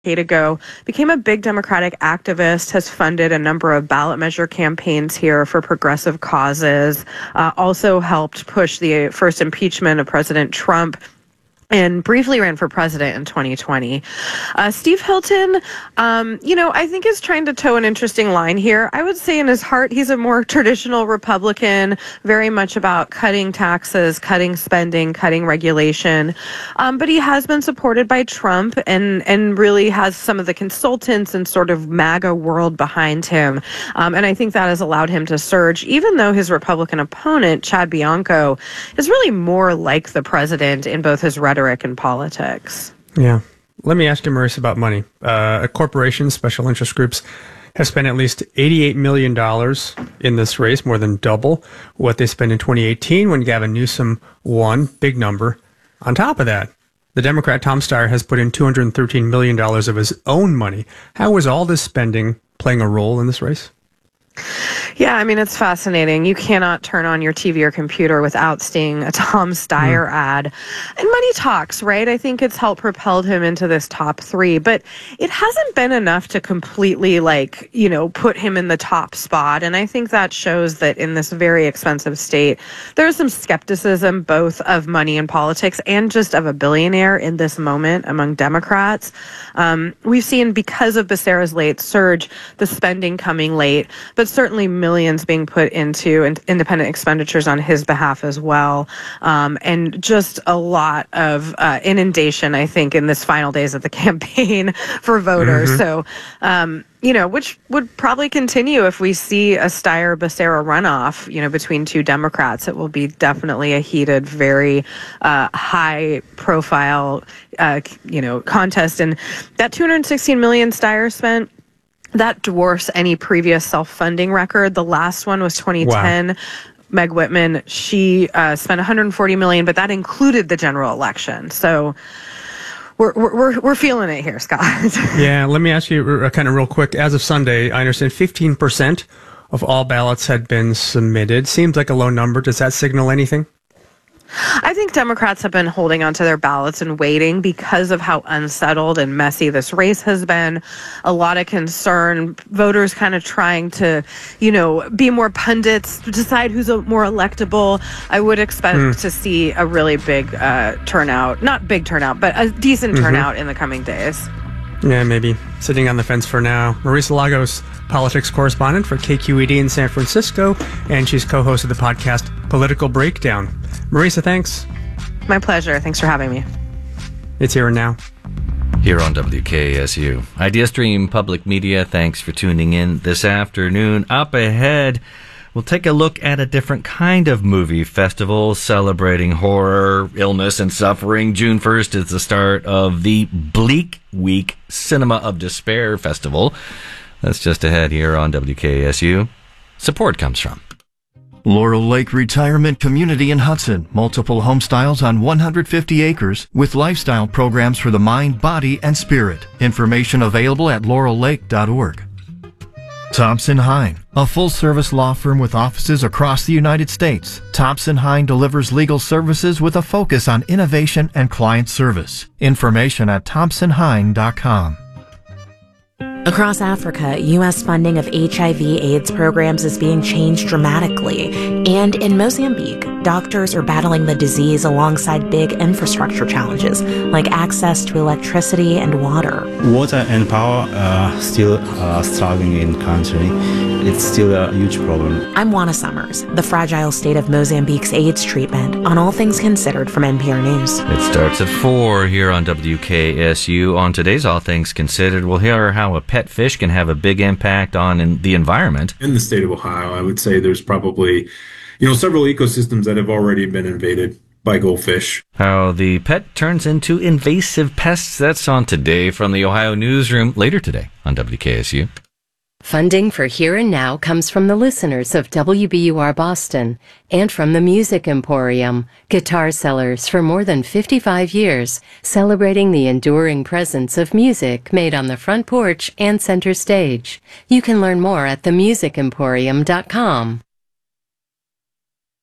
ago, became a big Democratic activist, has funded a number of ballot measure campaigns here for progressive causes, also helped push the first impeachment of President Trump, and briefly ran for president in 2020. Steve Hilton, I think is trying to toe an interesting line here. I would say in his heart, he's a more traditional Republican, very much about cutting taxes, cutting spending, cutting regulation. But he has been supported by Trump and really has some of the consultants and sort of MAGA world behind him. And I think that has allowed him to surge, even though his Republican opponent, Chad Bianco, is really more like the president in both his rhetoric and politics. Yeah. Let me ask you, Marisa, about money. Corporations, special interest groups, have spent at least $88 million in this race, more than double what they spent in 2018 when Gavin Newsom won. Big number. On top of that, the Democrat Tom Steyer has put in $213 million of his own money. How is all this spending playing a role in this race? Yeah, I mean, it's fascinating. You cannot turn on your TV or computer without seeing a Tom Steyer ad. And money talks, right? I think it's helped propelled him into this top three, but it hasn't been enough to completely, put him in the top spot. And I think that shows that in this very expensive state, there's some skepticism both of money in politics and just of a billionaire in this moment among Democrats. We've seen, because of Becerra's late surge, the spending coming late, but certainly millions being put into independent expenditures on his behalf as well. And just a lot of inundation, I think, in this final days of the campaign for voters. Mm-hmm. So, which would probably continue if we see a Steyer-Becerra runoff, between two Democrats. It will be definitely a heated, very high-profile, contest. And that $216 million Steyer spent, that dwarfs any previous self-funding record. The last one was 2010. Wow. Meg Whitman, she spent $140 million, but that included the general election. So we're feeling it here, Scott. Yeah, let me ask you kind of real quick. As of Sunday, I understand 15% of all ballots had been submitted. Seems like a low number. Does that signal anything? I think Democrats have been holding onto their ballots and waiting because of how unsettled and messy this race has been. A lot of concern, voters kind of trying to, be more pundits, decide who's more electable. I would expect to see a really big turnout, not big turnout, but a decent turnout in the coming days. Yeah, maybe sitting on the fence for now. Marisa Lagos, politics correspondent for KQED in San Francisco, and she's co-host of the podcast Political Breakdown. Marisa, thanks. My pleasure. Thanks for having me. It's Here and Now. Here on WKSU. IdeaStream Public Media, thanks for tuning in this afternoon. Up ahead, we'll take a look at a different kind of movie festival celebrating horror, illness, and suffering. June 1st is the start of the Bleak Week Cinema of Despair Festival. That's just ahead here on WKSU. Support comes from Laurel Lake Retirement Community in Hudson. Multiple home styles on 150 acres with lifestyle programs for the mind, body, and spirit. Information available at laurellake.org. Thompson Hine, a full-service law firm with offices across the United States. Thompson Hine delivers legal services with a focus on innovation and client service. Information at thompsonhine.com. Across Africa, U.S. funding of HIV/AIDS programs is being changed dramatically. And in Mozambique, doctors are battling the disease alongside big infrastructure challenges like access to electricity and water. Water and power are still struggling in the country. It's still a huge problem. I'm Juana Summers, the fragile state of Mozambique's AIDS treatment, on All Things Considered from NPR News. It starts at 4 here on WKSU. On today's All Things Considered, we'll hear how a pet fish can have a big impact on the environment. In the state of Ohio, I would say there's probably, several ecosystems that have already been invaded by goldfish. How the pet turns into invasive pests. That's on Today from the Ohio Newsroom later today on WKSU. Funding for Here and Now comes from the listeners of WBUR Boston and from the Music Emporium, guitar sellers for more than 55 years, celebrating the enduring presence of music made on the front porch and center stage. You can learn more at themusicemporium.com.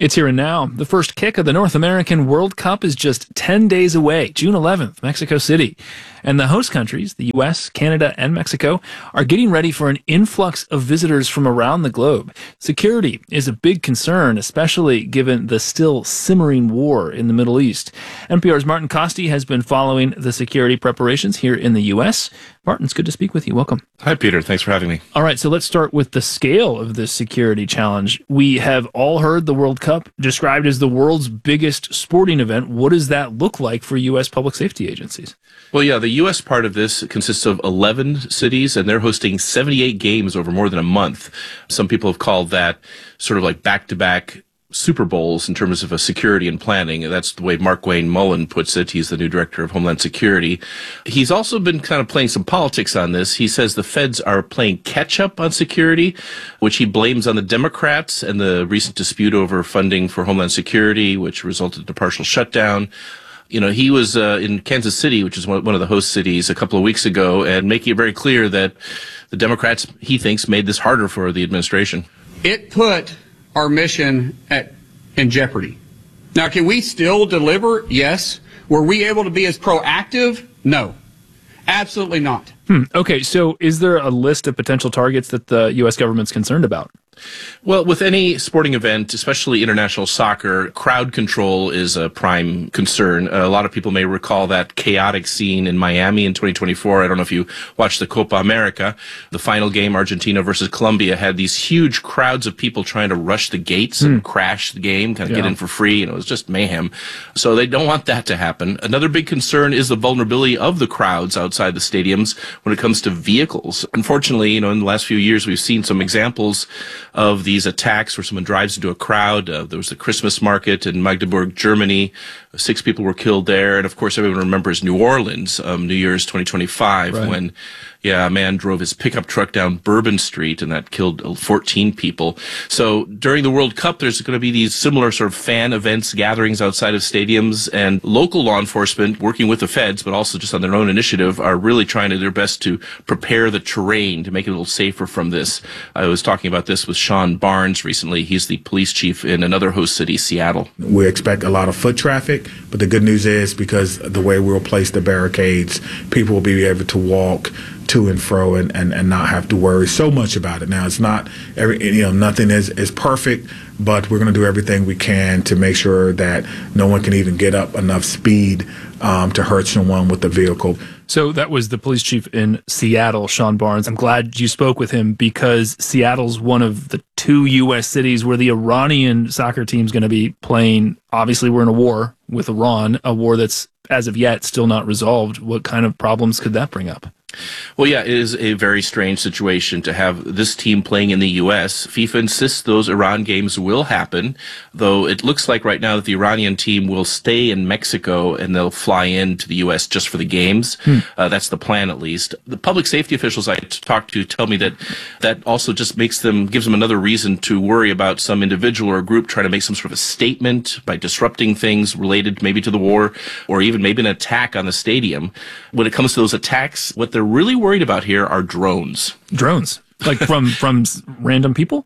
It's here and now. The first kick of the North American World Cup is just 10 days away, June 11th, Mexico City. And the host countries, the U.S., Canada, and Mexico, are getting ready for an influx of visitors from around the globe. Security is a big concern, especially given the still simmering war in the Middle East. NPR's Martin Costi has been following the security preparations here in the U.S. Martin, it's good to speak with you. Welcome. Hi, Peter. Thanks for having me. All right, so let's start with the scale of this security challenge. We have all heard the World Cup described as the world's biggest sporting event. What does that look like for U.S. public safety agencies? Well, yeah, the U.S. part of this consists of 11 cities, and they're hosting 78 games over more than a month. Some people have called that sort of like back-to-back Super Bowls in terms of a security and planning. That's the way Mark Wayne Mullen puts it. He's the new director of Homeland Security. He's also been kind of playing some politics on this. He says the feds are playing catch up on security, which he blames on the Democrats and the recent dispute over funding for Homeland Security, which resulted in a partial shutdown. You know, he was in Kansas City, which is one of the host cities, a couple of weeks ago, and making it very clear that the Democrats, he thinks, made this harder for the administration. It put our mission in jeopardy. Now, can we still deliver? Yes. Were we able to be as proactive? No. Absolutely not. Okay, so is there a list of potential targets that the U.S. government's concerned about? Well, with any sporting event, especially international soccer, crowd control is a prime concern. A lot of people may recall that chaotic scene in Miami in 2024. I don't know if you watched the Copa America. The final game, Argentina versus Colombia, had these huge crowds of people trying to rush the gates and crash the game, kind of get in for free, and it was just mayhem. So they don't want that to happen. Another big concern is the vulnerability of the crowds outside the stadiums when it comes to vehicles. Unfortunately, in the last few years, we've seen some examples of these attacks where someone drives into a crowd. There was the Christmas market in Magdeburg, Germany. 6 people were killed there. And of course, everyone remembers New Orleans, New Year's 2025, when a man drove his pickup truck down Bourbon Street, and that killed 14 people. So during the World Cup, there's going to be these similar sort of fan events, gatherings outside of stadiums, and local law enforcement, working with the feds, but also just on their own initiative, are really trying to do their best to prepare the terrain to make it a little safer from this. I was talking about this with Sean Barnes recently. He's the police chief in another host city, Seattle. We expect a lot of foot traffic, but the good news is because the way we'll place the barricades, people will be able to walk to and fro and not have to worry so much about it. Now, it's not nothing is perfect, but we're going to do everything we can to make sure that no one can even get up enough speed to hurt someone with the vehicle. So that was the police chief in Seattle, Sean Barnes. I'm glad you spoke with him because Seattle's one of the 2 U.S. cities where the Iranian soccer team's going to be playing. Obviously, we're in a war with Iran, a war that's, as of yet, still not resolved. What kind of problems could that bring up? Well, yeah, it is a very strange situation to have this team playing in the U.S. FIFA insists those Iran games will happen, though it looks like right now that the Iranian team will stay in Mexico and they'll fly into the U.S. just for the games. That's the plan, at least. The public safety officials I talked to tell me that also just gives them another reason to worry about some individual or group trying to make some sort of a statement by disrupting things related maybe to the war or even maybe an attack on the stadium. When it comes to those attacks, what they're really worried about here are drones. Drones? Like from random people?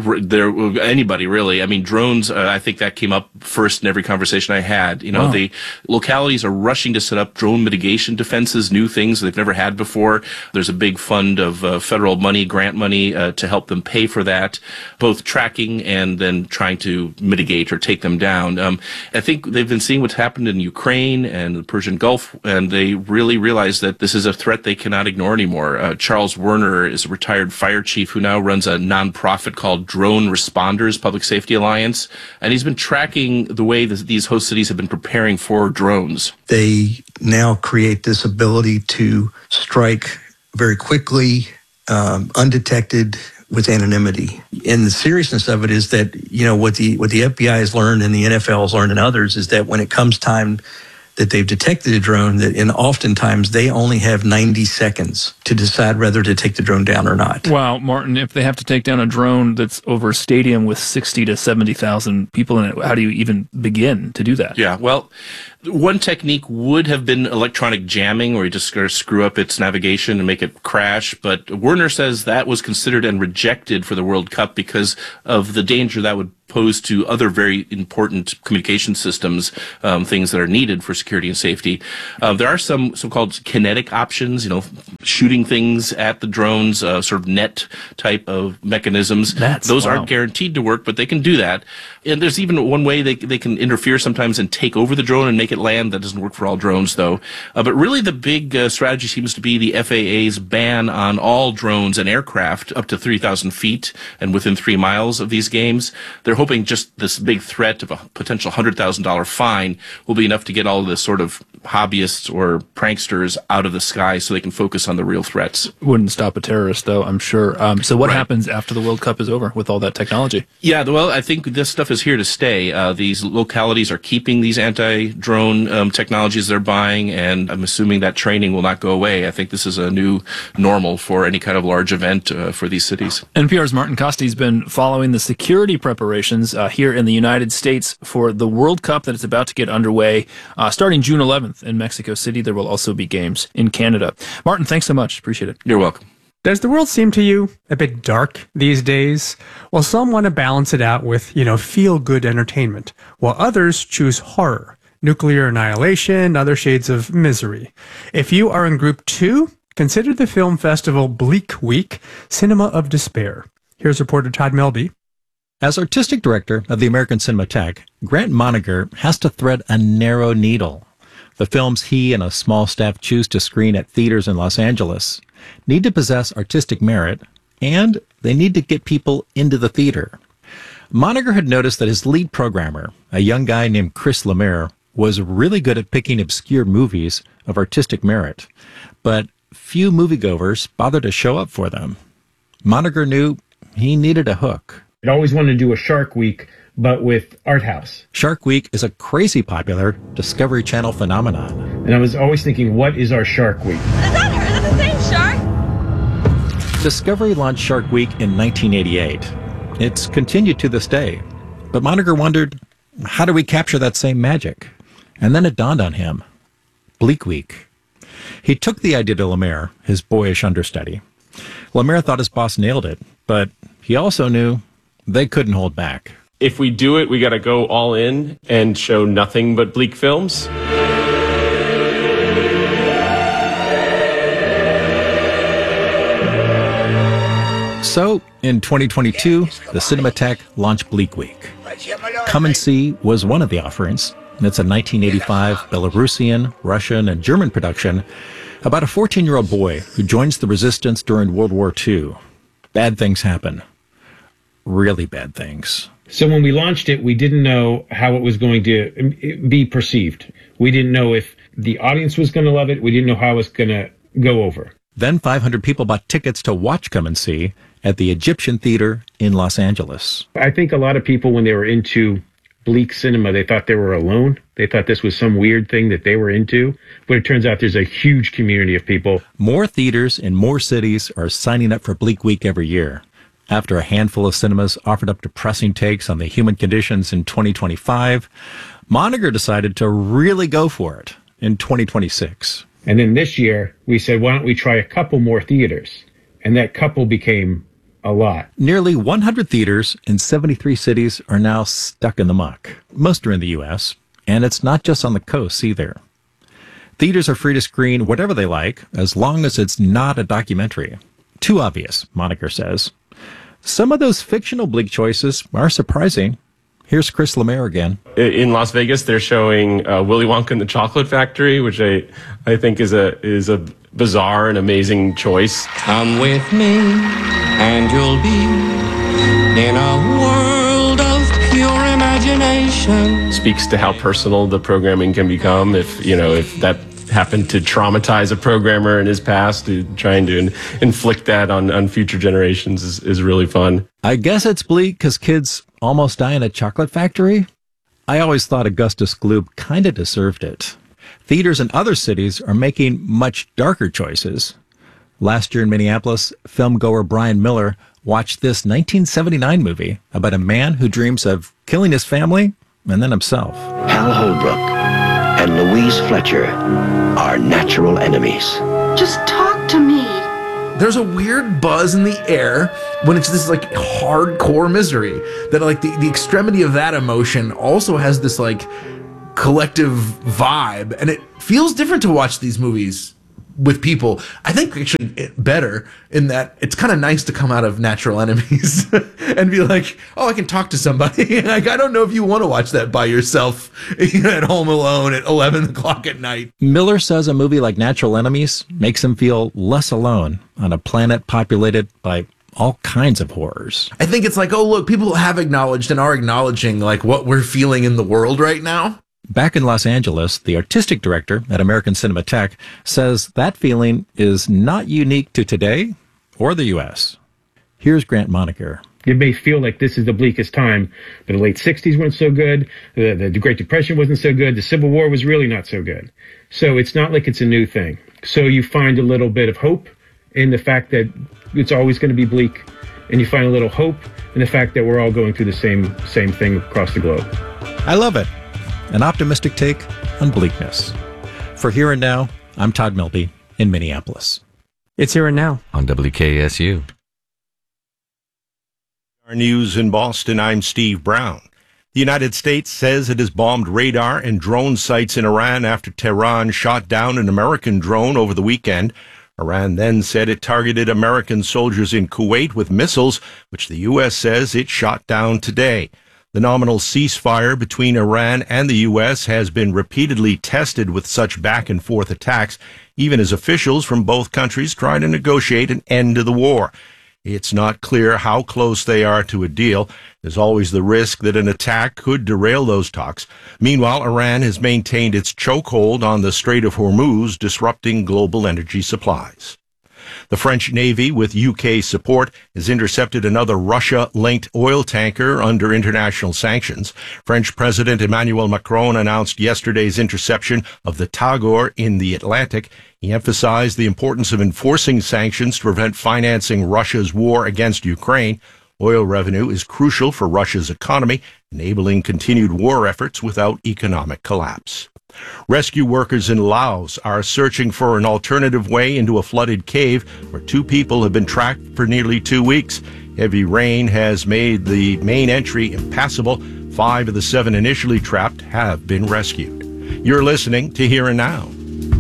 Anybody, really. I mean, drones, I think that came up first in every conversation I had. The localities are rushing to set up drone mitigation defenses, new things they've never had before. There's a big fund of federal money, grant money, to help them pay for that, both tracking and then trying to mitigate or take them down. I think they've been seeing what's happened in Ukraine and the Persian Gulf, and they really realize that this is a threat they cannot ignore anymore. Charles Werner is a retired fire chief who now runs a nonprofit called Drone Responders Public Safety Alliance, and he's been tracking the way these host cities have been preparing for drones. They now create this ability to strike very quickly, undetected, with anonymity. And the seriousness of it is that, what the FBI has learned and the NFL has learned and others is that when it comes time that they've detected a drone, oftentimes they only have 90 seconds to decide whether to take the drone down or not. Wow, Martin, if they have to take down a drone that's over a stadium with 60 to 70,000 people in it, how do you even begin to do that? Yeah, well, one technique would have been electronic jamming, where you just screw up its navigation and make it crash. But Werner says that was considered and rejected for the World Cup because of the danger that would opposed to other very important communication systems, things that are needed for security and safety. There are some so-called kinetic options, shooting things at the drones, sort of net type of mechanisms. Those aren't guaranteed to work, but they can do that. And there's even one way they can interfere sometimes and take over the drone and make it land. That doesn't work for all drones, though. But really the big strategy seems to be the FAA's ban on all drones and aircraft up to 3,000 feet and within 3 miles of these games. They're hoping just this big threat of a potential $100,000 fine will be enough to get all of this sort of hobbyists or pranksters out of the sky so they can focus on the real threats. Wouldn't stop a terrorist, though, I'm sure. So what happens after the World Cup is over with all that technology? Yeah, well, I think this stuff is here to stay. These localities are keeping these anti-drone technologies they're buying, and I'm assuming that training will not go away. I think this is a new normal for any kind of large event for these cities. NPR's Martin Kaste's been following the security preparations here in the United States for the World Cup that is about to get underway starting June 11th in Mexico City. There will also be games in Canada. Martin, thanks so much. Appreciate it. You're welcome. Does the world seem to you a bit dark these days? Well, some want to balance it out with, feel-good entertainment, while others choose horror, nuclear annihilation, other shades of misery. If you are in group 2, consider the film festival Bleak Week, Cinema of Despair. Here's reporter Todd Melby. As artistic director of the American Cinematheque, Grant Moniger has to thread a narrow needle. The films he and a small staff choose to screen at theaters in Los Angeles need to possess artistic merit, and they need to get people into the theater. Moniger had noticed that his lead programmer, a young guy named Chris Lemaire, was really good at picking obscure movies of artistic merit, but few moviegoers bothered to show up for them. Moniger knew he needed a hook. I'd always wanted to do a Shark Week, but with art house. Shark Week is a crazy popular Discovery Channel phenomenon. And I was always thinking, what is our Shark Week? Is that her? Is that the same shark? Discovery launched Shark Week in 1988. It's continued to this day. But Moniger wondered, how do we capture that same magic? And then it dawned on him. Bleak Week. He took the idea to Lemaire, his boyish understudy. Lemaire thought his boss nailed it, but he also knew they couldn't hold back. If we do it, we got to go all in and show nothing but bleak films. So, in 2022, the Cinematheque launched Bleak Week. Come and See was one of the offerings. It's a 1985 Belarusian, Russian, and German production about a 14-year-old boy who joins the resistance during World War II. Bad things happen. Really bad things. So when we launched it, we didn't know how it was going to be perceived. We didn't know if the audience was going to love it. We didn't know how it was going to go over. Then 500 people bought tickets to watch Come and See at the Egyptian Theater in Los Angeles. I think a lot of people, when they were into bleak cinema, they thought they were alone. They thought this was some weird thing that they were into. But it turns out there's a huge community of people. More theaters in more cities are signing up for Bleak Week every year. After a handful of cinemas offered up depressing takes on the human conditions in 2025, Moniger decided to really go for it in 2026. And then this year, we said, why don't we try a couple more theaters? And that couple became a lot. Nearly 100 theaters in 73 cities are now stuck in the muck. Most are in the U.S., and it's not just on the coasts either. Theaters are free to screen whatever they like, as long as it's not a documentary. Too obvious, Moniger says. Some of those fictional bleak choices are surprising. Here's Chris Lemaire again. In Las Vegas, they're showing Willy Wonka and the Chocolate Factory, which I think is a bizarre and amazing choice. Come with me, and you'll be in a world of pure imagination. Speaks to how personal the programming can become if that happened to traumatize a programmer in his past. Trying to inflict that on future generations is really fun. I guess it's bleak because kids almost die in a chocolate factory. I always thought Augustus Gloop kind of deserved it. Theaters in other cities are making much darker choices. Last year in Minneapolis, filmgoer Brian Miller watched this 1979 movie about a man who dreams of killing his family and then himself. Hal Holbrook and Louise Fletcher are natural enemies. Just talk to me. there's a weird buzz in the air when it's this like hardcore misery, that like the extremity of that emotion also has this like collective vibe, and it feels different to watch these movies with people. I think actually better in that it's kind of nice to come out of Natural Enemies and be like, oh, I can talk to somebody. Like, I don't know if you want to watch that by yourself at home alone at 11 o'clock at night. Miller says a movie like Natural Enemies makes him feel less alone on a planet populated by all kinds of horrors. I think it's like, oh, look, people have acknowledged and are acknowledging like what we're feeling in the world right now. Back in Los Angeles, the artistic director at American Cinematheque says that feeling is not unique to today or the U.S. Here's Grant Moniker. It may feel like this is the bleakest time, but the late 60s weren't so good, the Great Depression wasn't so good, the Civil War was really not so good. So it's not like it's a new thing. So you find a little bit of hope in the fact that it's always going to be bleak, and you find a little hope in the fact that we're all going through the same thing across the globe. I love it. An optimistic take on bleakness. For Here and Now, I'm Todd Milby in Minneapolis. It's Here and Now on WKSU. Our news in Boston, I'm Steve Brown. The United States says it has bombed radar and drone sites in Iran after Tehran shot down an American drone over the weekend. Iran then said it targeted American soldiers in Kuwait with missiles, which the U.S. says it shot down today. The nominal ceasefire between Iran and the U.S. has been repeatedly tested with such back-and-forth attacks, even as officials from both countries try to negotiate an end to the war. It's not clear how close they are to a deal. There's always the risk that an attack could derail those talks. Meanwhile, Iran has maintained its chokehold on the Strait of Hormuz, disrupting global energy supplies. The French Navy, with UK support, has intercepted another Russia-linked oil tanker under international sanctions. French President Emmanuel Macron announced yesterday's interception of the Tagor in the Atlantic. He emphasized the importance of enforcing sanctions to prevent financing Russia's war against Ukraine. Oil revenue is crucial for Russia's economy, enabling continued war efforts without economic collapse. Rescue workers in Laos are searching for an alternative way into a flooded cave where 2 people have been trapped for nearly 2 weeks. Heavy rain has made the main entry impassable. 5 of the 7 initially trapped have been rescued. You're listening to Here and Now.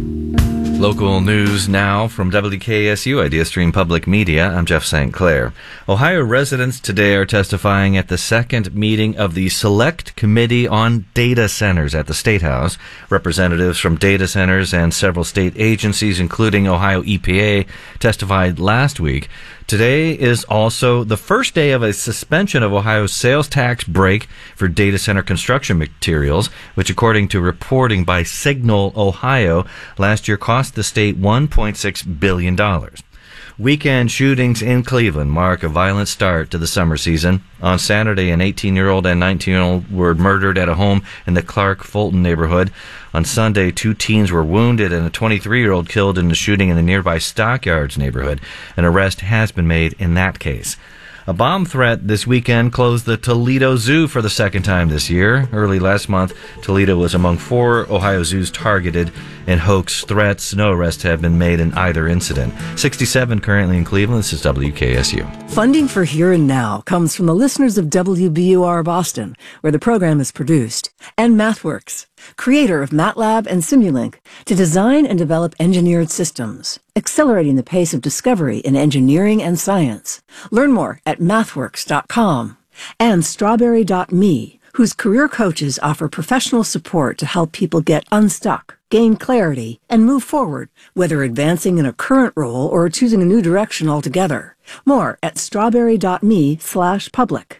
Local news now from WKSU Idea Stream Public Media. I'm Jeff St. Clair. Ohio residents today are testifying at the second meeting of the Select Committee on Data Centers at the State House. Representatives from data centers and several state agencies, including Ohio EPA, testified last week. Today is also the first day of a suspension of Ohio's sales tax break for data center construction materials, which, according to reporting by Signal Ohio, last year cost the state $1.6 billion. Weekend shootings in Cleveland mark a violent start to the summer season. On Saturday, an 18-year-old and 19-year-old were murdered at a home in the Clark-Fulton neighborhood. On Sunday, 2 teens were wounded and a 23-year-old killed in a shooting in the nearby Stockyards neighborhood. An arrest has been made in that case. A bomb threat this weekend closed the Toledo Zoo for the second time this year. Early last month, Toledo was among 4 Ohio zoos targeted in hoax threats. No arrests have been made in either incident. 67 currently in Cleveland. This is WKSU. Funding for Here and Now comes from the listeners of WBUR Boston, where the program is produced, and MathWorks, creator of MATLAB and Simulink, to design and develop engineered systems, accelerating the pace of discovery in engineering and science. Learn more at mathworks.com. And Strawberry.me, whose career coaches offer professional support to help people get unstuck, gain clarity, and move forward, whether advancing in a current role or choosing a new direction altogether. More at strawberry.me/public.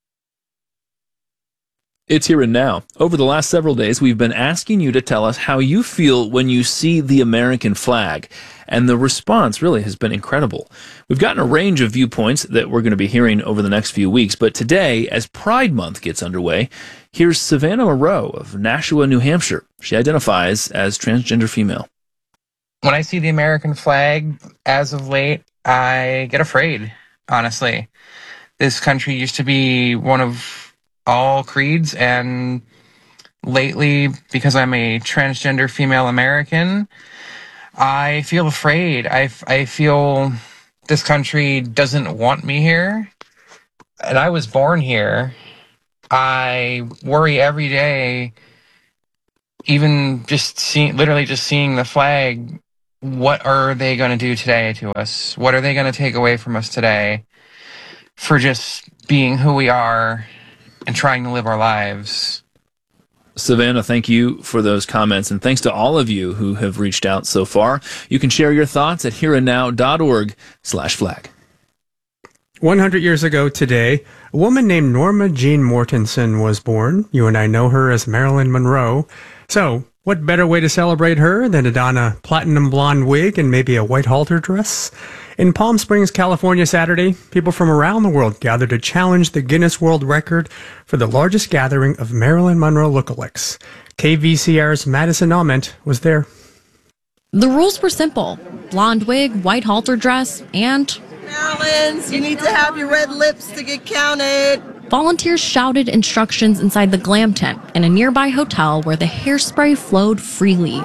It's Here and Now. Over the last several days, we've been asking you to tell us how you feel when you see the American flag. And the response really has been incredible. We've gotten a range of viewpoints that we're going to be hearing over the next few weeks. But today, as Pride Month gets underway, here's Savannah Moreau of Nashua, New Hampshire. She identifies as transgender female. When I see the American flag, as of late, I get afraid, honestly. This country used to be one of all creeds, and lately, because I'm a transgender female American, I feel afraid. I feel this country doesn't want me here. And I was born here. I worry every day, even just seeing the flag. What are they going to do today to us? What are they going to take away from us today for just being who we are and trying to live our lives? Savannah, thank you for those comments, and thanks to all of you who have reached out so far. You can share your thoughts at hereandnow.org/flag. 100 years ago today, a woman named Norma Jean Mortensen was born. You and I know her as Marilyn Monroe. So, what better way to celebrate her than to don a platinum blonde wig and maybe a white halter dress? In Palm Springs, California, Saturday, people from around the world gathered to challenge the Guinness World Record for the largest gathering of Marilyn Monroe lookalikes. KVCR's Madison Ament was there. The rules were simple. Blonde wig, white halter dress, and... Marilyn's, you need to have your red lips to get counted. Volunteers shouted instructions inside the glam tent in a nearby hotel where the hairspray flowed freely.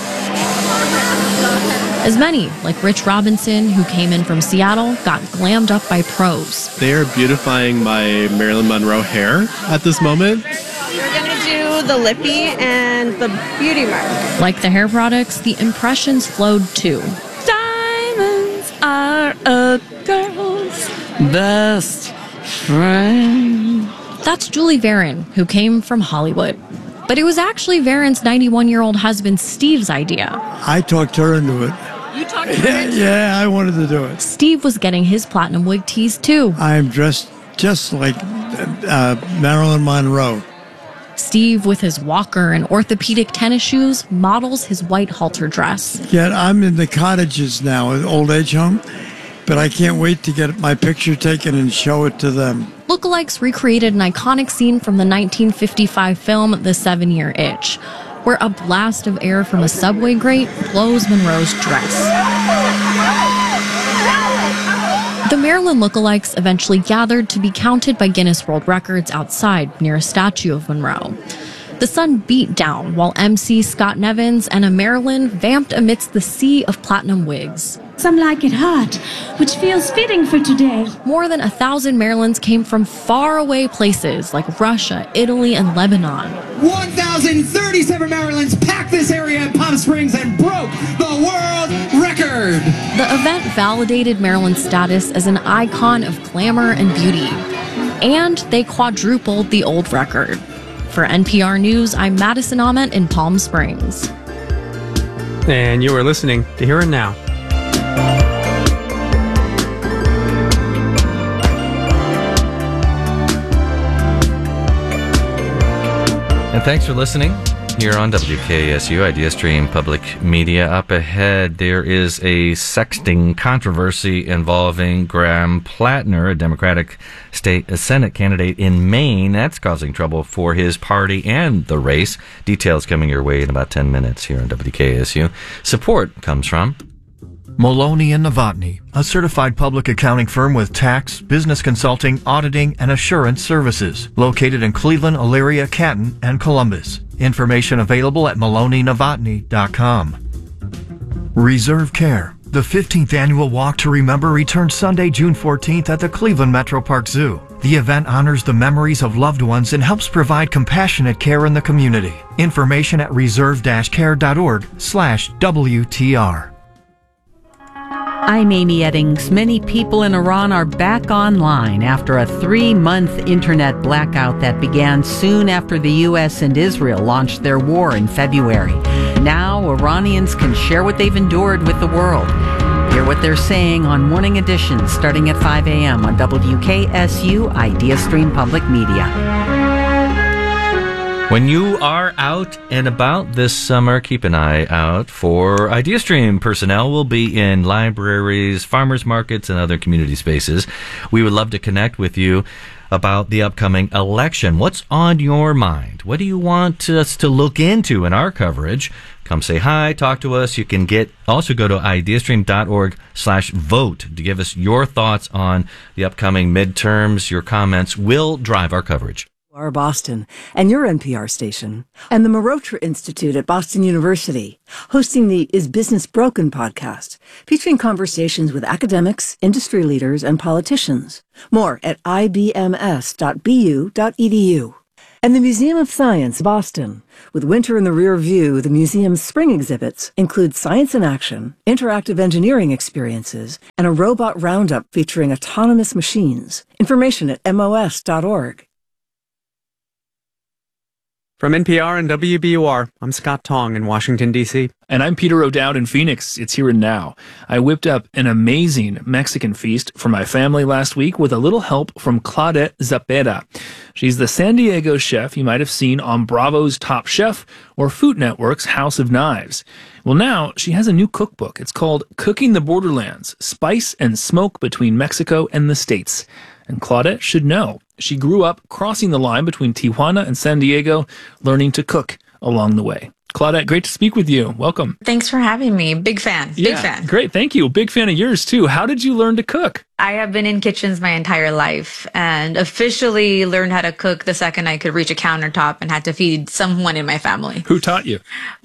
As many, like Rich Robinson, who came in from Seattle, got glammed up by pros. They are beautifying my Marilyn Monroe hair at this moment. We're going to do the lippy and the beauty mark. Like the hair products, the impressions flowed too. Diamonds are a girl's best friend. That's Julie Varon, who came from Hollywood. But it was actually Varon's 91-year-old husband Steve's idea. I talked her into it. You talked her into it? Yeah, I wanted to do it. Steve was getting his platinum wig teased too. I'm dressed just like Marilyn Monroe. Steve, with his walker and orthopedic tennis shoes, models his white halter dress. Yet I'm in the cottages now, an old age home, but I can't wait to get my picture taken and show it to them. Lookalikes recreated an iconic scene from the 1955 film The 7-Year Itch, where a blast of air from a subway grate blows Monroe's dress. The Marilyn lookalikes eventually gathered to be counted by Guinness World Records outside near a statue of Monroe. The sun beat down while MC Scott Nevins and a Marilyn vamped amidst the sea of platinum wigs. Some like it hot, which feels fitting for today. More than 1,000 Marilyns came from faraway places like Russia, Italy, and Lebanon. 1,037 Marilyns packed this area in Palm Springs and broke the world record. The event validated Marilyn's status as an icon of glamour and beauty. And they quadrupled the old record. For NPR News, I'm Madison Ament in Palm Springs. And you are listening to Here and Now. And thanks for listening here on WKSU Idea Stream Public Media. Up ahead, there is a sexting controversy involving Graham Plattner, a Democratic state Senate candidate in Maine. That's causing trouble for his party and the race. Details coming your way in about 10 minutes here on WKSU. Support comes from Maloney & Novotny, a certified public accounting firm with tax, business consulting, auditing, and assurance services, located in Cleveland, Elyria, Canton, and Columbus. Information available at maloneynovotny.com. Reserve Care. The 15th annual Walk to Remember returns Sunday, June 14th at the Cleveland Metro Park Zoo. The event honors the memories of loved ones and helps provide compassionate care in the community. Information at reserve-care.org/WTR. I'm Amy Eddings. Many people in Iran are back online after a 3-month internet blackout that began soon after the U.S. and Israel launched their war in February. Now, Iranians can share what they've endured with the world. Hear what they're saying on Morning Edition starting at 5 a.m. on WKSU Idea Stream Public Media. When you are out and about this summer, keep an eye out for IdeaStream personnel. Will be in libraries, farmers markets, and other community spaces. We would love to connect with you about the upcoming election. What's on your mind? What do you want us to look into in our coverage? Come say hi, talk to us. You can also go to ideastream.org/vote to give us your thoughts on the upcoming midterms. Your comments will drive our coverage. Boston, and your NPR station, and the Marotra Institute at Boston University, hosting the Is Business Broken podcast, featuring conversations with academics, industry leaders, and politicians. More at ibms.bu.edu. And the Museum of Science, Boston. With winter in the rear view, the museum's spring exhibits include science in action, interactive engineering experiences, and a robot roundup featuring autonomous machines. Information at mos.org. From NPR and WBUR, I'm Scott Tong in Washington, D.C. And I'm Peter O'Dowd in Phoenix. It's here and now. I whipped up an amazing Mexican feast for my family last week with a little help from Claudette Zepeda. She's the San Diego chef you might have seen on Bravo's Top Chef or Food Network's House of Knives. Well, now she has a new cookbook. It's called Cooking the Borderlands, Spice and Smoke Between Mexico and the States. And Claudette should know. She grew up crossing the line between Tijuana and San Diego, learning to cook along the way. Claudette, great to speak with you. Welcome. Thanks for having me. Big fan. Big fan. Great. Thank you. Big fan of yours, too. How did you learn to cook? I have been in kitchens my entire life and officially learned how to cook the second I could reach a countertop and had to feed someone in my family. Who taught you?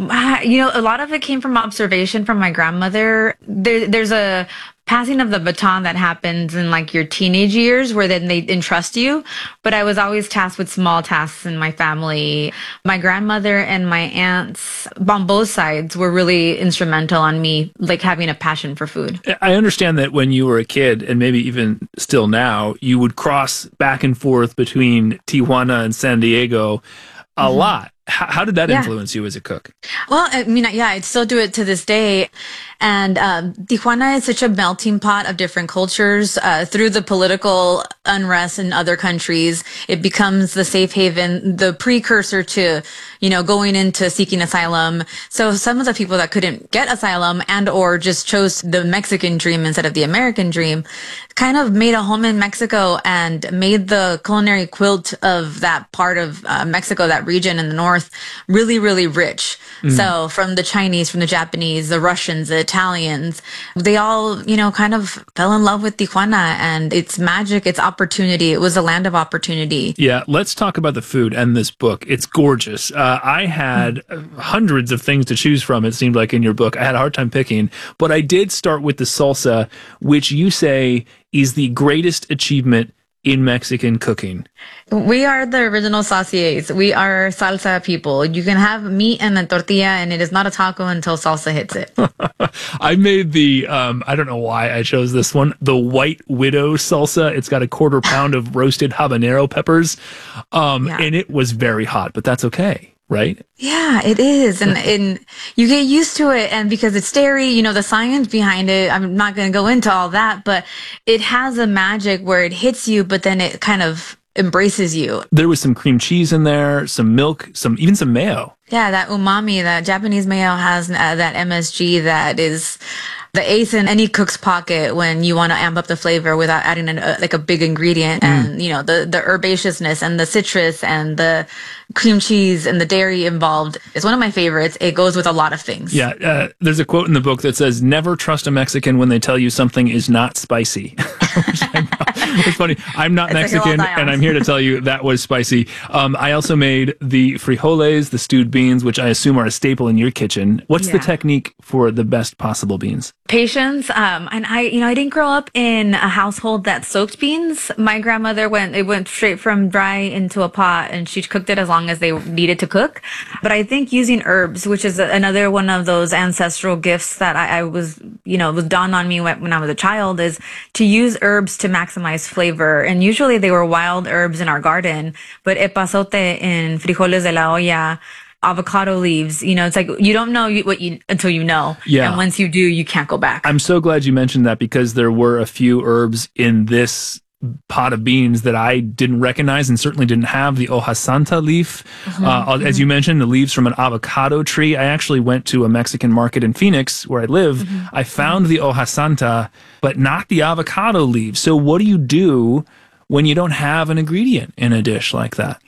A lot of it came from observation from my grandmother. There's a passing of the baton that happens in like your teenage years where then they entrust you. But I was always tasked with small tasks in my family. My grandmother and my aunts on both sides were really instrumental on me like having a passion for food. I understand that when you were a kid and maybe even still now, you would cross back and forth between Tijuana and San Diego a lot. How did that influence you as a cook? Well, I mean, I'd still do it to this day. And Tijuana is such a melting pot of different cultures. Through the political unrest in other countries, it becomes the safe haven, the precursor to, going into seeking asylum. So some of the people that couldn't get asylum and or just chose the Mexican dream instead of the American dream kind of made a home in Mexico and made the culinary quilt of that part of Mexico, that region in the north, really, really rich. So from the Chinese, from the Japanese, the Russians, the Italians, they all, kind of fell in love with Tijuana and its magic, its opportunity. It was a land of opportunity. Yeah, let's talk about the food and this book. It's gorgeous. I had hundreds of things to choose from, it seemed like, in your book. I had a hard time picking, but I did start with the salsa, which you say is the greatest achievement in Mexican cooking. We are the original sauciers. We are salsa people. You can have meat and a tortilla, and it is not a taco until salsa hits it. I made the, I don't know why I chose this one, the White Widow salsa. It's got a 1/4 pound of roasted habanero peppers, and it was very hot, but that's okay. Right? Yeah, it is. And you get used to it. And because it's dairy, the science behind it, I'm not going to go into all that, but it has a magic where it hits you, but then it kind of embraces you. There was some cream cheese in there, some milk, even some mayo. Yeah, that umami, that Japanese mayo has that MSG that is the ace in any cook's pocket when you want to amp up the flavor without adding a big ingredient. And, the herbaceousness and the citrus and the cream cheese and the dairy involved is one of my favorites. It goes with a lot of things. Yeah. There's a quote in the book that says, never trust a Mexican when they tell you something is not spicy. It's funny. I'm not Mexican, and I'm here to tell you that was spicy. I also made the frijoles, the stewed beans, which I assume are a staple in your kitchen. What's the technique for the best possible beans? Patience. And I didn't grow up in a household that soaked beans. My grandmother went straight from dry into a pot, and she cooked it as long as they needed to cook. But I think using herbs, which is another one of those ancestral gifts that I was, was dawned on me when I was a child, is to use herbs to maximize flavor. And usually they were wild herbs in our garden, but epazote in frijoles de la olla, avocado leaves, it's like you don't know until you know. Yeah. And once you do, you can't go back. I'm so glad you mentioned that, because there were a few herbs in this pot of beans that I didn't recognize and certainly didn't have. The hoja santa leaf, as you mentioned, the leaves from an avocado tree. I actually went to a Mexican market in Phoenix where I live. I found the hoja santa, but not the avocado leaves. So what do you do when you don't have an ingredient in a dish like that?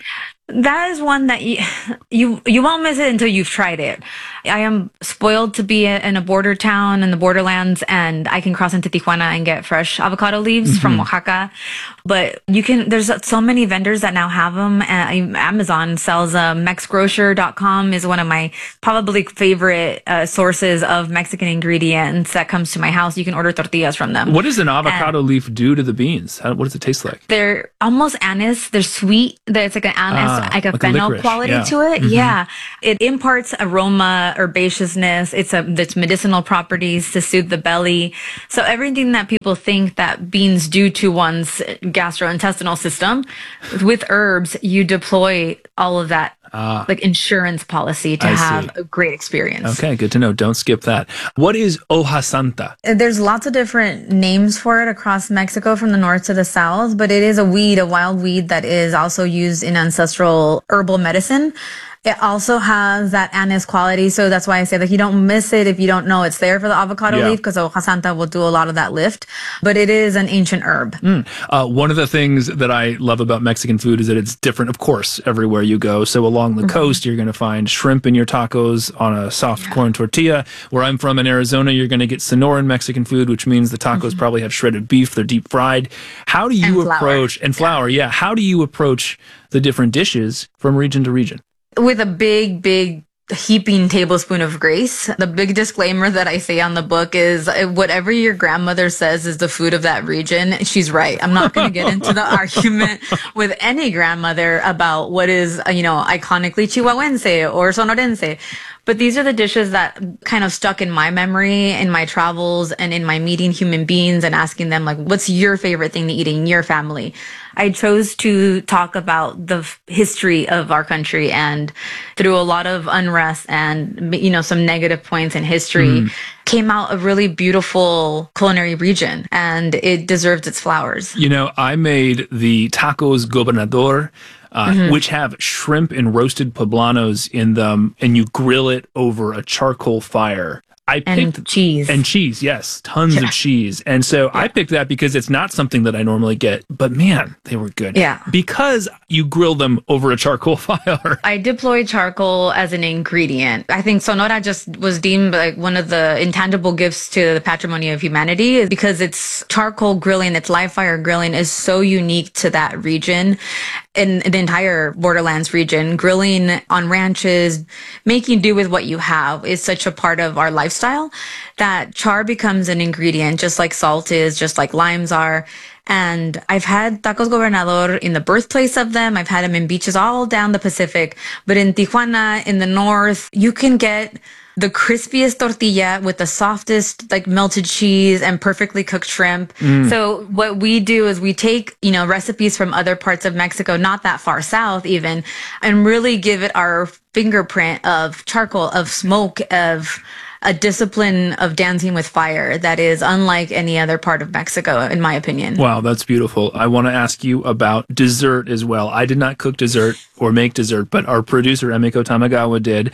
That is one that you won't miss it until you've tried it. I am spoiled to be in a border town in the borderlands, and I can cross into Tijuana and get fresh avocado leaves from Oaxaca. But there's so many vendors that now have them. Amazon sells them. MexGrocer.com is one of my probably favorite sources of Mexican ingredients that comes to my house. You can order tortillas from them. What does an avocado leaf do to the beans? What does it taste like? They're almost anise. They're sweet. It's like an anise, like a fennel licorice, quality to it. Yeah. It imparts aroma, herbaceousness. It's medicinal properties to soothe the belly. So everything that people think that beans do to one's gastrointestinal system, with herbs, you deploy all of that like insurance policy to have a great experience. Okay, good to know. Don't skip that. What is hoja santa? There's lots of different names for it across Mexico from the north to the south, but it is a wild weed that is also used in ancestral herbal medicine. It also has that anise quality, so that's why I say that you don't miss it if you don't know it's there for the avocado leaf, because hoja santa will do a lot of that lift. But it is an ancient herb. One of the things that I love about Mexican food is that it's different, of course, everywhere you go. So along the coast, you're going to find shrimp in your tacos on a soft corn tortilla. Where I'm from in Arizona, you're going to get Sonoran Mexican food, which means the tacos probably have shredded beef. They're deep fried. How do you approach flour? Yeah. How do you approach the different dishes from region to region? With a big heaping tablespoon of grace. The big disclaimer that I say on the book is whatever your grandmother says is the food of that region, she's right. I'm not going to get into the argument with any grandmother about what is, iconically Chihuahuense or Sonorense. But these are the dishes that kind of stuck in my memory in my travels and in my meeting human beings and asking them, like, what's your favorite thing to eat in your family? I chose to talk about the history of our country, and through a lot of unrest and, some negative points in history, came out a really beautiful culinary region, and it deserves its flowers. I made the tacos gobernador, which have shrimp and roasted poblanos in them, and you grill it over a charcoal fire. And cheese, yes, tons of cheese. And so I picked that because it's not something that I normally get, but man, they were good. Yeah. Because you grill them over a charcoal fire. I deployed charcoal as an ingredient. I think Sonora just was deemed like one of the intangible gifts to the patrimony of humanity because its charcoal grilling, its live fire grilling is so unique to that region. In the entire Borderlands region, grilling on ranches, making do with what you have is such a part of our lifestyle that char becomes an ingredient, just like salt is, just like limes are. And I've had tacos gobernador in the birthplace of them. I've had them in beaches all down the Pacific. But in Tijuana, in the north, you can get the crispiest tortilla with the softest, like melted cheese and perfectly cooked shrimp. So what we do is we take, recipes from other parts of Mexico, not that far south even, and really give it our fingerprint of charcoal, of smoke, of a discipline of dancing with fire that is unlike any other part of Mexico, in my opinion. Wow, that's beautiful. I want to ask you about dessert as well. I did not cook dessert or make dessert, but our producer, Emiko Tamagawa, did.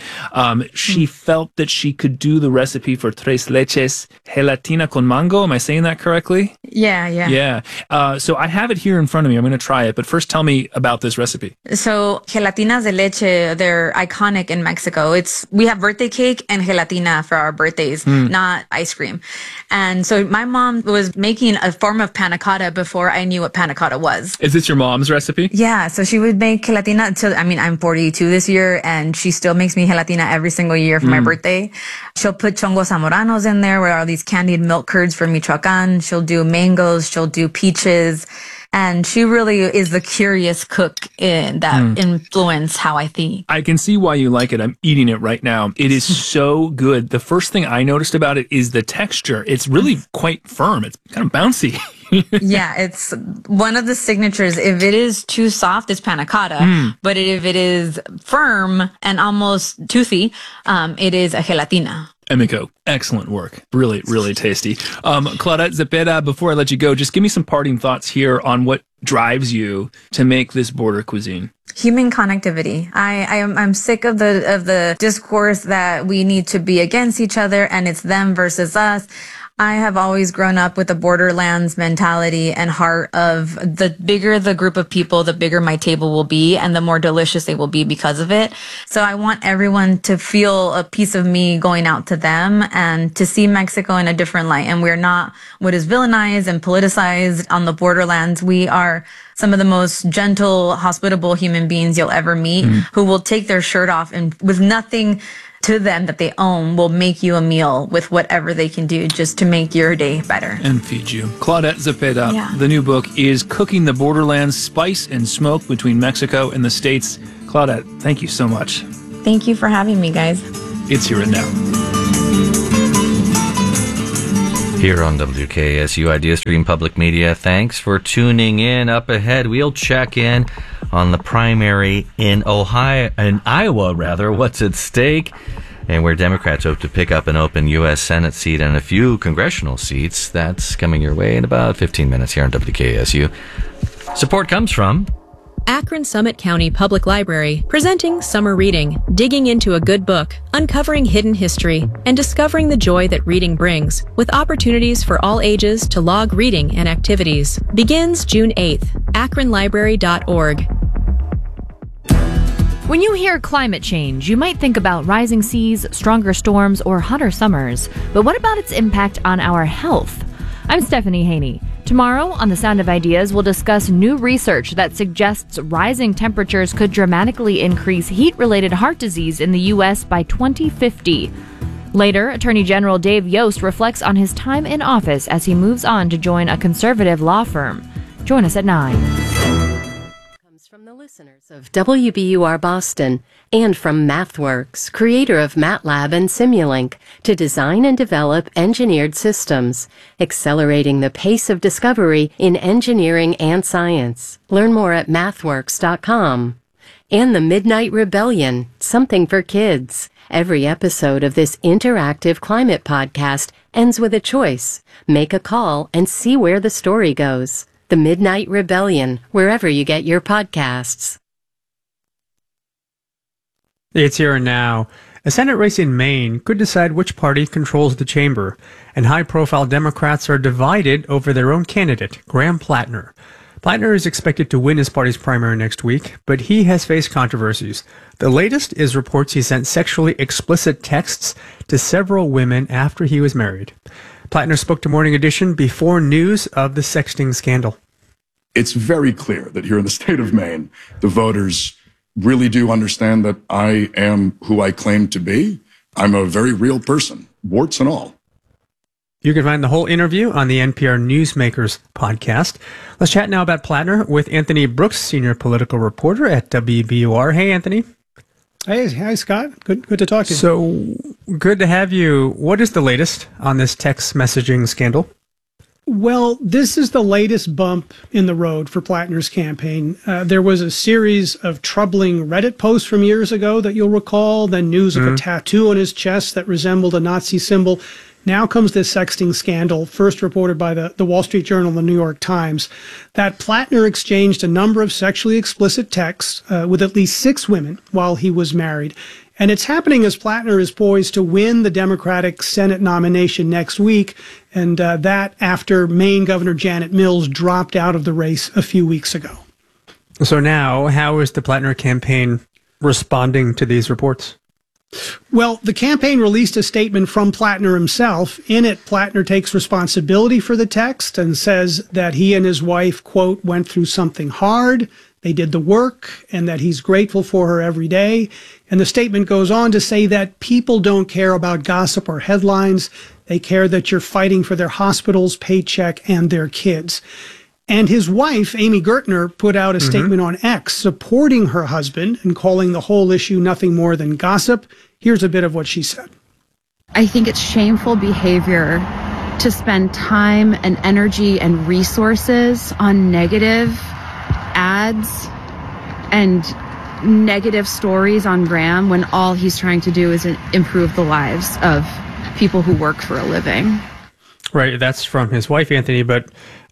She felt that she could do the recipe for tres leches gelatina con mango. Am I saying that correctly? Yeah. Yeah. So I have it here in front of me. I'm going to try it. But first, tell me about this recipe. So gelatinas de leche, they're iconic in Mexico. We have birthday cake and gelatina for our birthdays, not ice cream. And so my mom was making a form of panna cotta before I knew what panna cotta was. Is this your mom's recipe? Yeah. So she would make gelatina. I'm 42 this year, and she still makes me gelatina every single year for my birthday. She'll put chongos zamoranos in there, where are these candied milk curds from Michoacan. She'll do mangoes. She'll do peaches. And she really is the curious cook that influence how I think. I can see why you like it. I'm eating it right now. It is so good. The first thing I noticed about it is the texture. It's really quite firm. It's kind of bouncy. Yeah, it's one of the signatures. If it is too soft, it's panna cotta. But if it is firm and almost toothy, it is a gelatina. Emiko, excellent work. Really, really tasty. Claudette Zepeda, before I let you go, just give me some parting thoughts here on what drives you to make this border cuisine. Human connectivity. I'm sick of the discourse that we need to be against each other and it's them versus us. I have always grown up with a borderlands mentality and heart of the bigger the group of people, the bigger my table will be and the more delicious they will be because of it. So I want everyone to feel a piece of me going out to them and to see Mexico in a different light. And we're not what is villainized and politicized on the borderlands. We are some of the most gentle, hospitable human beings you'll ever meet who will take their shirt off and with nothing to them that they own will make you a meal with whatever they can do just to make your day better. And feed you. Claudette Zepeda, Yeah. the new book is Cooking the Borderlands, Spice and Smoke Between Mexico and the States. Claudette, thank you so much. Thank you for having me, guys. It's Here and Now. Here on WKSU Idea Stream Public Media, thanks for tuning in. Up ahead, we'll check in on the primary in Iowa, what's at stake, and where Democrats hope to pick up an open U.S. Senate seat and a few congressional seats. That's coming your way in about 15 minutes here on WKSU. Support comes from Akron Summit County Public Library, presenting Summer Reading, digging into a good book, uncovering hidden history, and discovering the joy that reading brings, with opportunities for all ages to log reading and activities. Begins June 8th. akronlibrary.org. When you hear climate change, you might think about rising seas, stronger storms, or hotter summers. But what about its impact on our health? I'm Stephanie Haney. Tomorrow on The Sound of Ideas, we'll discuss new research that suggests rising temperatures could dramatically increase heat-related heart disease in the U.S. by 2050. Later, Attorney General Dave Yost reflects on his time in office as he moves on to join a conservative law firm. Join us at 9. From the listeners of WBUR Boston and from MathWorks, creator of MATLAB and Simulink, to design and develop engineered systems, accelerating the pace of discovery in engineering and science. Learn more at mathworks.com. And the Midnight Rebellion, something for kids. Every episode of this interactive climate podcast ends with a choice. Make a call and see where the story goes. The Midnight Rebellion, wherever you get your podcasts. It's Here and Now. A Senate race in Maine could decide which party controls the chamber, and high-profile Democrats are divided over their own candidate, Graham Plattner. Plattner is expected to win his party's primary next week, but he has faced controversies. The latest is reports he sent sexually explicit texts to several women after he was married. Plattner spoke to Morning Edition before news of the sexting scandal. It's very clear that here in the state of Maine, the voters really do understand that I am who I claim to be. I'm a very real person, warts and all. You can find the whole interview on the NPR Newsmakers podcast. Let's chat now about Plattner with Anthony Brooks, senior political reporter at WBUR. Hey, Anthony. Hey, hi, Scott. Good to talk to you. So good to have you. What is the latest on this text messaging scandal? Well, this is the latest bump in the road for Plattner's campaign. There was a series of troubling Reddit posts from years ago that you'll recall, then news of a tattoo on his chest that resembled a Nazi symbol. Now comes this sexting scandal, first reported by the Wall Street Journal and the New York Times, that Plattner exchanged a number of sexually explicit texts with at least 6 women while he was married. And it's happening as Plattner is poised to win the Democratic Senate nomination next week, and that after Maine Governor Janet Mills dropped out of the race a few weeks ago. So now, how is the Plattner campaign responding to these reports? Well, the campaign released a statement from Plattner himself. In it, Plattner takes responsibility for the text and says that he and his wife, quote, went through something hard, they did the work, and that he's grateful for her every day. And the statement goes on to say that people don't care about gossip or headlines. They care that you're fighting for their hospitals, paycheck, and their kids. And his wife, Amy Gertner, put out a statement on X supporting her husband and calling the whole issue nothing more than gossip. Here's a bit of what she said. I think it's shameful behavior to spend time and energy and resources on negative ads and negative stories on Graham when all he's trying to do is improve the lives of people who work for a living. Right, that's from his wife, Anthony, but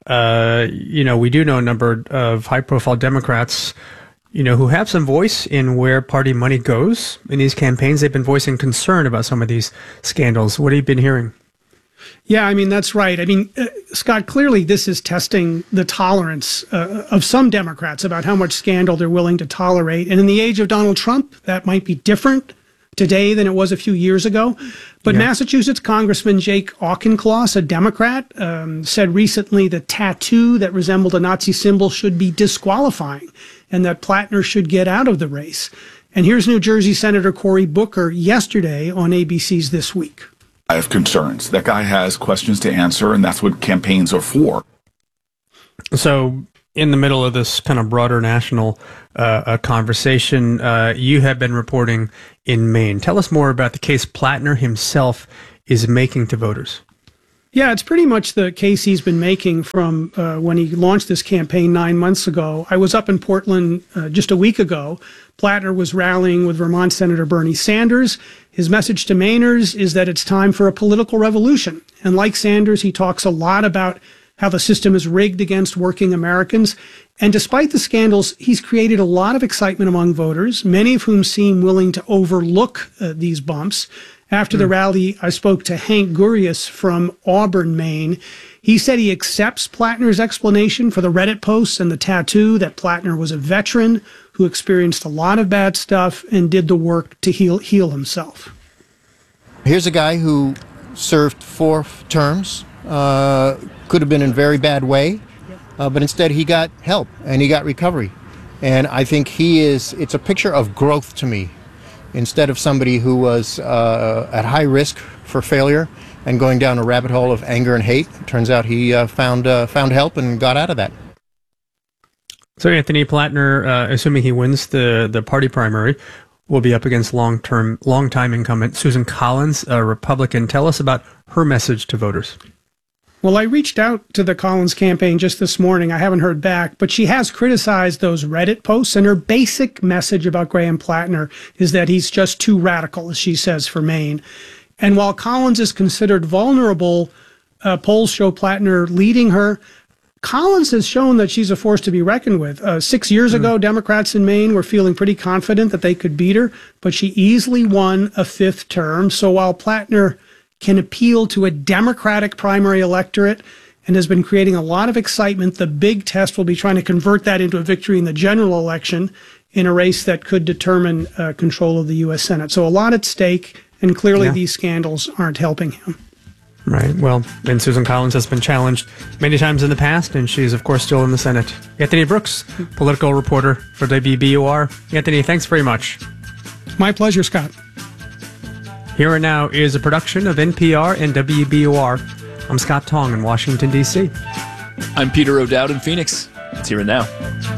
we do know a number of high-profile Democrats, who have some voice in where party money goes in these campaigns. They've been voicing concern about some of these scandals. What have you been hearing? Yeah, I mean, that's right. I mean, Scott, clearly this is testing the tolerance of some Democrats about how much scandal they're willing to tolerate. And in the age of Donald Trump, that might be different today than it was a few years ago. But Massachusetts Congressman Jake Auchincloss, a Democrat, said recently the tattoo that resembled a Nazi symbol should be disqualifying and that Plattner should get out of the race. And here's New Jersey Senator Cory Booker yesterday on ABC's This Week. I have concerns. That guy has questions to answer, and that's what campaigns are for. So, in the middle of this kind of broader national conversation, you have been reporting in Maine. Tell us more about the case Plattner himself is making to voters. Yeah, it's pretty much the case he's been making from when he launched this campaign 9 months ago. I was up in Portland just a week ago. Plattner was rallying with Vermont Senator Bernie Sanders. His message to Mainers is that it's time for a political revolution. And like Sanders, he talks a lot about how the system is rigged against working Americans. And despite the scandals, he's created a lot of excitement among voters, many of whom seem willing to overlook these bumps. After the rally, I spoke to Hank Gurius from Auburn, Maine. He said he accepts Plattner's explanation for the Reddit posts and the tattoo, that Plattner was a veteran who experienced a lot of bad stuff and did the work to heal himself. Here's a guy who served 4 terms, could have been in a very bad way, but instead he got help and he got recovery. And I think it's a picture of growth to me. Instead of somebody who was at high risk for failure and going down a rabbit hole of anger and hate, it turns out he found help and got out of that. So Anthony Plattner, assuming he wins the party primary, will be up against long-time incumbent Susan Collins, a Republican. Tell us about her message to voters. Well, I reached out to the Collins campaign just this morning. I haven't heard back, but she has criticized those Reddit posts, and her basic message about Graham Plattner is that he's just too radical, as she says, for Maine. And while Collins is considered vulnerable, polls show Plattner leading her. Collins has shown that she's a force to be reckoned with. 6 years ago, Democrats in Maine were feeling pretty confident that they could beat her, but she easily won a 5th term. So while Plattner can appeal to a Democratic primary electorate and has been creating a lot of excitement, the big test will be trying to convert that into a victory in the general election in a race that could determine control of the U.S. Senate. So a lot at stake, and clearly these scandals aren't helping him. Right. Well, and Susan Collins has been challenged many times in the past, and she's, of course, still in the Senate. Anthony Brooks, political reporter for WBUR. Anthony, thanks very much. My pleasure, Scott. Here and Now is a production of NPR and WBUR. I'm Scott Tong in Washington, D.C. I'm Peter O'Dowd in Phoenix. It's Here and Now.